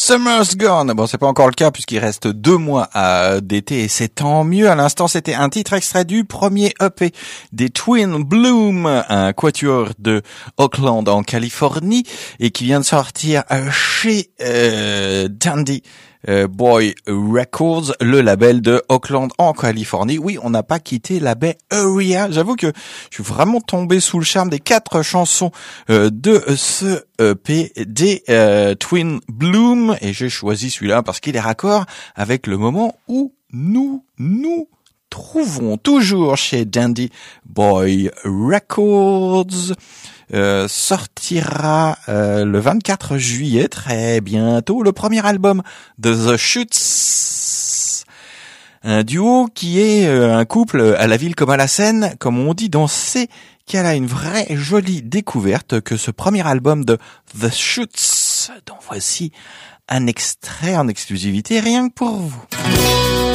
Summer's Gone. Bon, c'est pas encore le cas puisqu'il reste 2 mois d'été et c'est tant mieux. À l'instant, c'était un titre extrait du premier EP des Twin Bloom, un quatuor de Oakland en Californie et qui vient de sortir chez Dandy Boy Records, le label de Oakland en Californie. Oui, on n'a pas quitté la Bay Area. J'avoue que je suis vraiment tombé sous le charme des 4 chansons de ce EP des Twin Bloom et j'ai choisi celui-là parce qu'il est raccord avec le moment où nous trouvons toujours chez Dandy Boy Records. Sortira le 24 juillet, très bientôt, le premier album de The Shoots, un duo qui est un couple à la ville comme à la scène, comme on dit dans C'est qu'elle a une vraie jolie découverte que ce premier album de The Shoots, dont voici un extrait en exclusivité rien que pour vous.